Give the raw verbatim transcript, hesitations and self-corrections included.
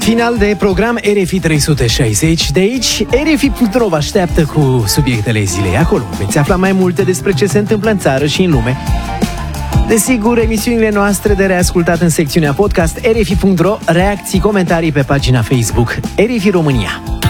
Final de program R F I trei sute șaizeci. De aici, R F I punct ro vă așteaptă cu subiectele zilei. Acolo veți afla mai multe despre ce se întâmplă în țară și în lume. Desigur, emisiunile noastre de reascultat în secțiunea podcast R F I punct ro, reacții, comentarii pe pagina Facebook R F I România.